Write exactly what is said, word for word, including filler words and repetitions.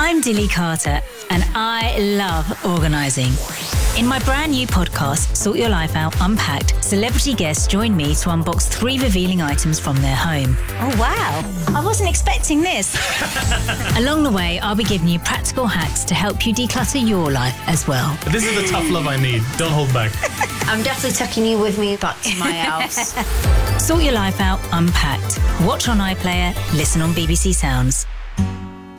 I'm Dilly Carter, and I love organising. In my brand new podcast, Sort Your Life Out Unpacked, celebrity guests join me to unbox three revealing items from their home. Oh, wow. I wasn't expecting this. Along the way, I'll be giving you practical hacks to help you declutter your life as well. This is the tough love I need. Don't hold back. I'm definitely taking you with me back to my house. Sort Your Life Out Unpacked. Watch on iPlayer, listen on B B C Sounds.